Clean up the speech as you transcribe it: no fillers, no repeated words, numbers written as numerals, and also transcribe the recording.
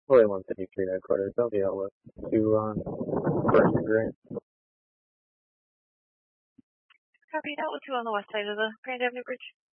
Probably 153 headquarters. I'll be out with 2 on First and Grant. Copy. Outlet 2 on the west side of the Grand Avenue Bridge.